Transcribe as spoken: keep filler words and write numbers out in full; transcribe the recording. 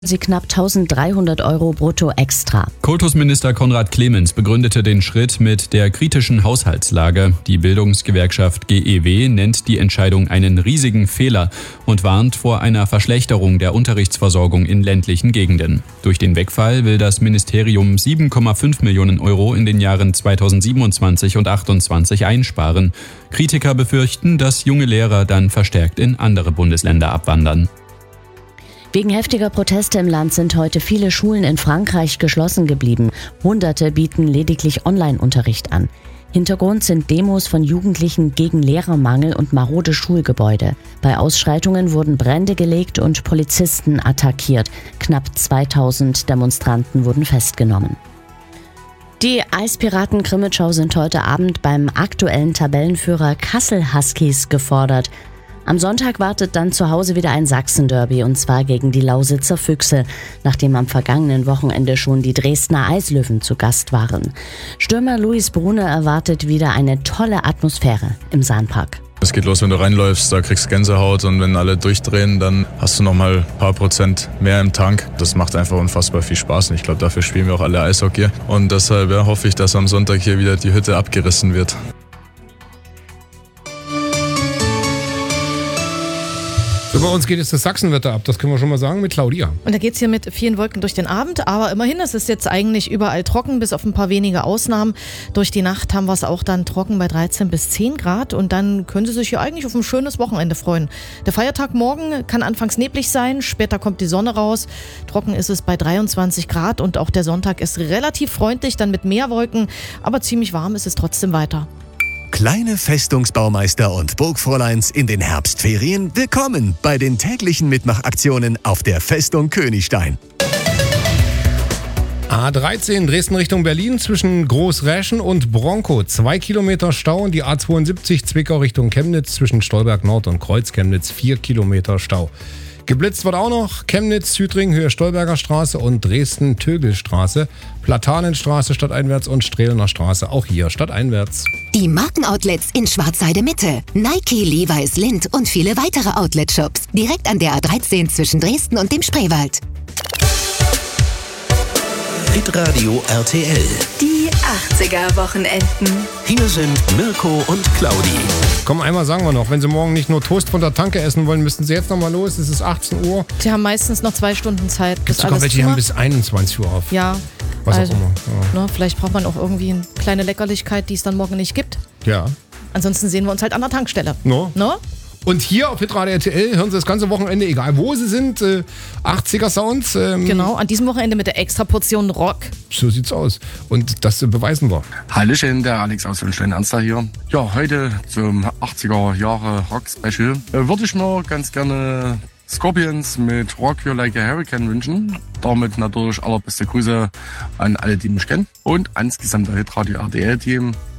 sie knapp eintausenddreihundert Euro brutto extra. Kultusminister Konrad Clemens begründete den Schritt mit der kritischen Haushaltslage. Die Bildungsgewerkschaft G E W nennt die Entscheidung einen riesigen Fehler und warnt vor einer Verschlechterung der Unterrichtsversorgung in ländlichen Gegenden. Durch den Wegfall will das Ministerium sieben Komma fünf Millionen Euro in den Jahren zweitausendsiebenundzwanzig und achtundzwanzig einsparen. Kritiker befürchten, dass junge Lehrer dann verstärkt in andere Bundesländer abwandern. Wegen heftiger Proteste im Land sind heute viele Schulen in Frankreich geschlossen geblieben. Hunderte bieten lediglich Online-Unterricht an. Hintergrund sind Demos von Jugendlichen gegen Lehrermangel und marode Schulgebäude. Bei Ausschreitungen wurden Brände gelegt und Polizisten attackiert. Knapp zweitausend Demonstranten wurden festgenommen. Die Eispiraten Krimitschau sind heute Abend beim aktuellen Tabellenführer Kassel Huskies gefordert. Am Sonntag wartet dann zu Hause wieder ein Sachsen-Derby, und zwar gegen die Lausitzer Füchse, nachdem am vergangenen Wochenende schon die Dresdner Eislöwen zu Gast waren. Stürmer Luis Brune erwartet wieder eine tolle Atmosphäre im Sahnpark. Es geht los, wenn du reinläufst, da kriegst du Gänsehaut, und wenn alle durchdrehen, dann hast du noch mal ein paar Prozent mehr im Tank. Das macht einfach unfassbar viel Spaß, und ich glaube, dafür spielen wir auch alle Eishockey. Und deshalb ja, hoffe ich, dass am Sonntag hier wieder die Hütte abgerissen wird. So, bei uns geht jetzt das Sachsenwetter ab, das können wir schon mal sagen, mit Claudia. Und da geht es hier mit vielen Wolken durch den Abend, aber immerhin, es ist jetzt eigentlich überall trocken, bis auf ein paar wenige Ausnahmen. Durch die Nacht haben wir es auch dann trocken bei dreizehn bis zehn Grad, und dann können Sie sich hier eigentlich auf ein schönes Wochenende freuen. Der Feiertag morgen kann anfangs neblig sein, später kommt die Sonne raus. Trocken ist es bei dreiundzwanzig Grad, und auch der Sonntag ist relativ freundlich, dann mit mehr Wolken, aber ziemlich warm ist es trotzdem weiter. Kleine Festungsbaumeister und Burgfräuleins in den Herbstferien, willkommen bei den täglichen Mitmachaktionen auf der Festung Königstein. A dreizehn Dresden Richtung Berlin zwischen Großräschen und Bronkow. Zwei Kilometer Stau, und die A zweiundsiebzig Zwickau Richtung Chemnitz zwischen Stolberg Nord und Kreuz-Chemnitz. Vier Kilometer Stau. Geblitzt wird auch noch Chemnitz, Südring, Höhe Stolberger Straße und Dresden-Tögelstraße, Platanenstraße stadteinwärts und Strehlener Straße, auch hier stadteinwärts. Die Markenoutlets in Schwarzheide Mitte, Nike, Levi's, Lindt und viele weitere Outlet-Shops direkt an der A dreizehn zwischen Dresden und dem Spreewald. Hitradio R T L. Die achtziger-Wochenenden. Hier sind Mirko und Claudi. Komm, einmal sagen wir noch, wenn Sie morgen nicht nur Toast von der Tanke essen wollen, müssten Sie jetzt noch mal los. Es ist achtzehn Uhr. Sie haben meistens noch zwei Stunden Zeit. Gibt sogar welche, die haben bis einundzwanzig Uhr auf. Ja. Was also, auch immer. Ja. Ne, vielleicht braucht man auch irgendwie eine kleine Leckerlichkeit, die es dann morgen nicht gibt. Ja. Ansonsten sehen wir uns halt an der Tankstelle. No. No? Und hier auf Hitradio R T L hören Sie das ganze Wochenende, egal wo Sie sind, äh, achtziger Sounds. Ähm, genau, an diesem Wochenende mit der extra Portion Rock. So sieht's aus. Und das äh, beweisen wir. Hallöchen, der Alex aus Schönstein-Ernster hier. Ja, heute zum achtziger Jahre Rock-Special äh, würde ich mir ganz gerne Scorpions mit Rock You Like a Hurricane wünschen. Damit natürlich allerbeste Grüße an alle, die mich kennen. Und ans gesamte Hitradio R T L-Team.